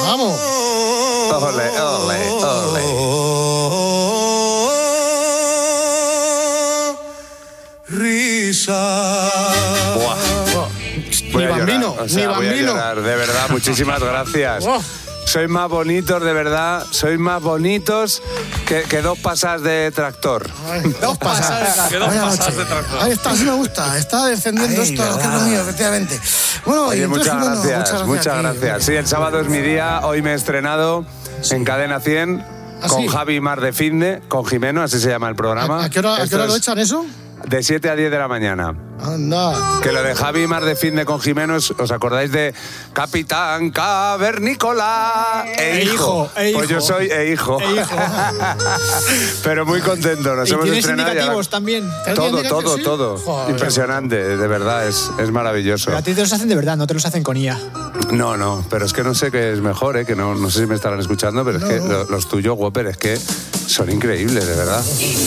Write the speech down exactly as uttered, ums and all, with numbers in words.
Vamos. Ole, ole, ole. Risa. Buah. Voy Ni a llorar, bambino, o sea, ni voy a bambino. llorar, de verdad, muchísimas gracias. Oh. Sois más bonitos, de verdad, sois más bonitos que, que dos pasas de tractor. Dos pasas. Que dos Buenas pasas noches. de tractor. Ahí está, así me gusta. Está descendiendo Ay, esto a lo que es lo verdad. mío, efectivamente. Bueno, y Oye, entonces, muchas Jimeno, gracias, muchas a ti. gracias. Sí, el sábado es mi día, hoy me he estrenado en Cadena cien ¿Ah, con sí? Javi Mar de Finde, con Jimeno, así se llama el programa. ¿A, a qué hora, a qué Esto hora lo es echan eso? De siete a diez de la mañana. Anda. Que lo de Javi Mar de Finde con Jimeno, es- ¿os acordáis de Capitán Cavernícola e E hijo? hijo, e Pues yo hijo. soy e hijo. E hijo. Pero muy contento, nos Y hemos tienes estrenado. y ahora- indicativos también. Todo, indicativos, todo, sí? todo. Joder. Impresionante, de verdad, es, es maravilloso. Pero a ti te los hacen de verdad, no te los hacen con I A. No, no, pero es que no sé qué es mejor, ¿eh? Que no, no sé si me estarán escuchando, pero es que lo- los tuyos, Whopper, es que son increíbles, de verdad.